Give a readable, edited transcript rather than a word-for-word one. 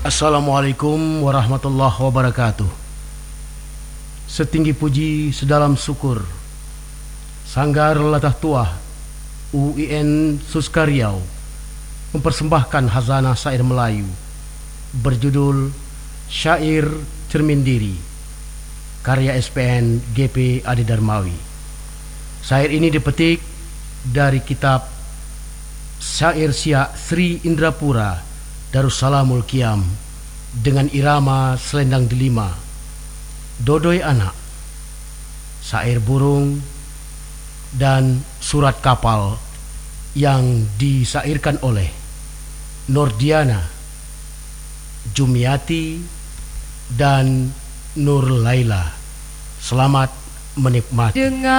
Assalamualaikum warahmatullahi wabarakatuh. Setinggi puji, sedalam syukur, Sanggar Latah Tuah UIN Suskariau mempersembahkan hazanah syair Melayu berjudul Syair Cermin Diri, karya SPN GP Adi Darmawi. Syair ini dipetik dari kitab Syair Siak Sri Indrapura Darussalamul Qiyam dengan irama selendang delima, dodoi anak, syair burung, dan surat kapal yang disairkan oleh Nordiana, Jumiati, dan Nur Laila. Selamat menikmati.